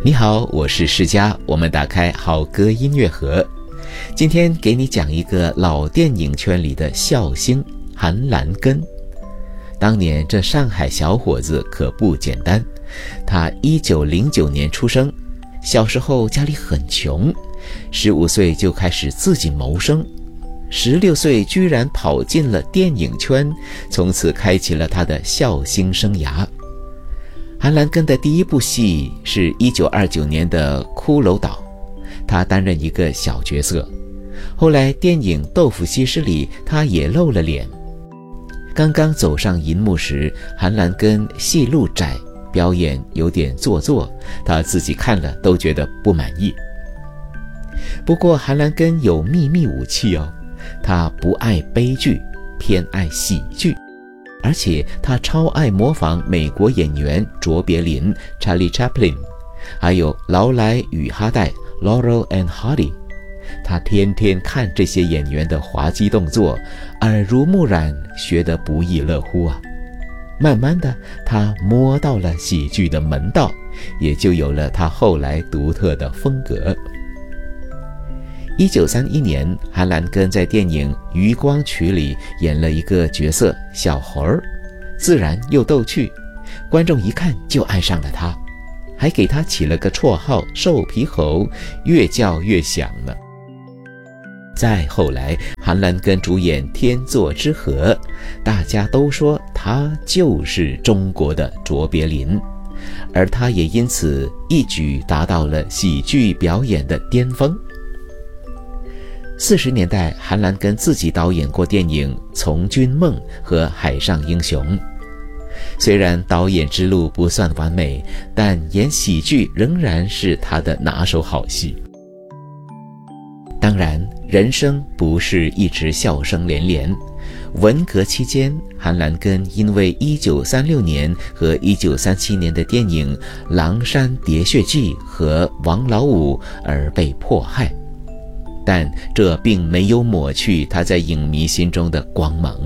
你好，我是世嘉，我们打开好歌音乐盒。今天给你讲一个老电影圈里的笑星韩兰根。当年这上海小伙子可不简单，他1909年出生，小时候家里很穷，15岁就开始自己谋生，16岁居然跑进了电影圈，从此开启了他的笑星生涯。韩兰根的第一部戏是1929年的《骷髅岛》，他担任一个小角色。后来电影《豆腐西施》里他也露了脸。刚刚走上银幕时，韩兰根戏路窄，表演有点做作，他自己看了都觉得不满意。不过韩兰根有秘密武器哦，他不爱悲剧，偏爱喜剧，而且他超爱模仿美国演员卓别林 Charlie Chaplin， 还有劳莱与哈代 Laurel and Hardy。他天天看这些演员的滑稽动作，耳濡目染，学得不亦乐乎啊。慢慢的，他摸到了喜剧的门道，也就有了他后来独特的风格。1931年，韩兰根在电影《渔光曲》里演了一个角色小猴儿，自然又逗趣，观众一看就爱上了他，还给他起了个绰号瘦皮猴，越叫越响呢。再后来，韩兰根主演《天作之合》，大家都说他就是中国的卓别林，而他也因此一举达到了喜剧表演的巅峰。40年代，韩兰根自己导演过电影《从军梦》和《海上英雄》。虽然导演之路不算完美，但演喜剧仍然是他的拿手好戏。当然，人生不是一直笑声连连。文革期间，韩兰根因为1936年和1937年的电影《狼山喋血记》和《王老五》而被迫害，但这并没有抹去他在影迷心中的光芒。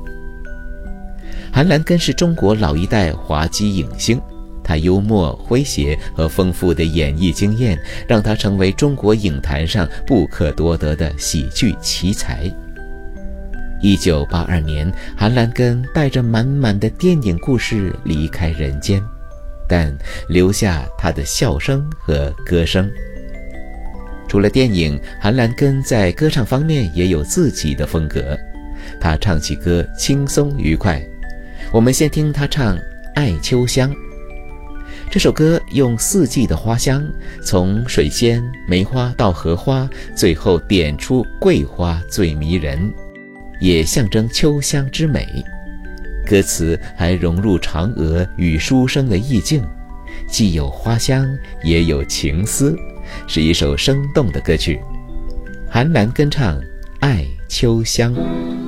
韩兰根是中国老一代滑稽影星，他幽默、诙谐和丰富的演艺经验，让他成为中国影坛上不可多得的喜剧奇才。1982年，韩兰根带着满满的电影故事离开人间，但留下他的笑声和歌声。除了电影，韩兰根在歌唱方面也有自己的风格，他唱起歌轻松愉快。我们先听他唱《爱秋香》。这首歌用四季的花香，从水仙、梅花到荷花，最后点出桂花最迷人，也象征秋香之美。歌词还融入嫦娥与书生的意境，既有花香也有情思，是一首生动的歌曲。韩兰根唱《爱秋香》。